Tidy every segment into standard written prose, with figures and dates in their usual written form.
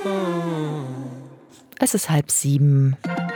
Es ist 6:30.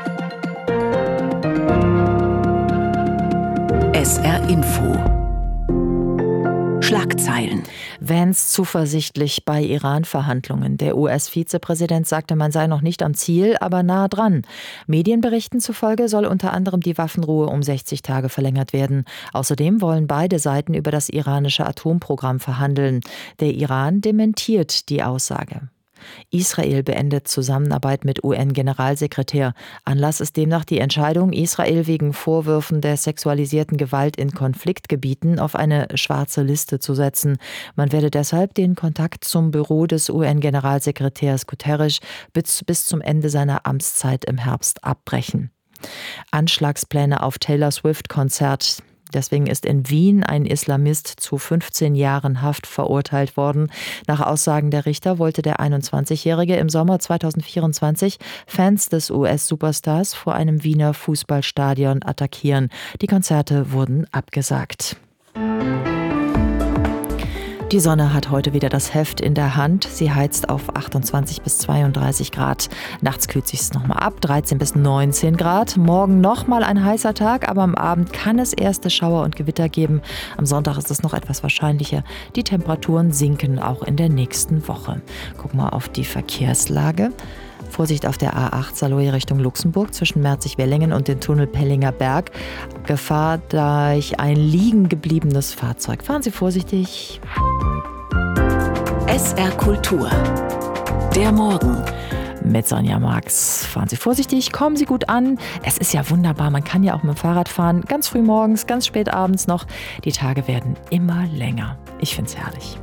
SR Info. Schlagzeilen. Vance zuversichtlich bei Iran-Verhandlungen. Der US-Vizepräsident sagte, man sei noch nicht am Ziel, aber nahe dran. Medienberichten zufolge soll unter anderem die Waffenruhe um 60 Tage verlängert werden. Außerdem wollen beide Seiten über das iranische Atomprogramm verhandeln. Der Iran dementiert die Aussage. Israel beendet Zusammenarbeit mit UN-Generalsekretär. Anlass ist demnach die Entscheidung, Israel wegen Vorwürfen der sexualisierten Gewalt in Konfliktgebieten auf eine schwarze Liste zu setzen. Man werde deshalb den Kontakt zum Büro des UN-Generalsekretärs Guterres bis zum Ende seiner Amtszeit im Herbst abbrechen. Anschlagspläne auf Taylor Swift-Konzert. Deswegen ist in Wien ein Islamist zu 15 Jahren Haft verurteilt worden. Nach Aussagen der Richter wollte der 21-Jährige im Sommer 2024 Fans des US-Superstars vor einem Wiener Fußballstadion attackieren. Die Konzerte wurden abgesagt. Die Sonne hat heute wieder das Heft in der Hand. Sie heizt auf 28 bis 32 Grad. Nachts kühlt sich es nochmal ab, 13 bis 19 Grad. Morgen nochmal ein heißer Tag, aber am Abend kann es erste Schauer und Gewitter geben. Am Sonntag ist es noch etwas wahrscheinlicher. Die Temperaturen sinken auch in der nächsten Woche. Gucken wir auf die Verkehrslage. Vorsicht auf der A8 Saloy Richtung Luxemburg zwischen Merzig-Wellingen und dem Tunnel Pellinger Berg. Gefahr durch ein liegen gebliebenes Fahrzeug. Fahren Sie vorsichtig. SR Kultur. Der Morgen. Mit Sonja Marx. Fahren Sie vorsichtig, kommen Sie gut an. Es ist ja wunderbar, man kann ja auch mit dem Fahrrad fahren. Ganz früh morgens, ganz spät abends noch. Die Tage werden immer länger. Ich finde es herrlich.